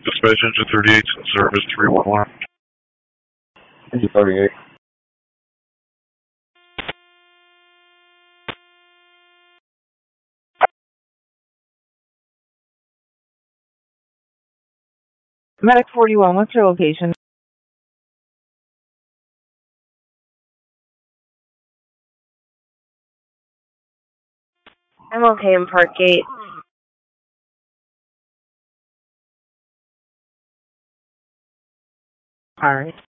Dispatch engine 38, service 311. Engine 38. Medic 41, what's your location? I'm okay in Parkgate. Alright.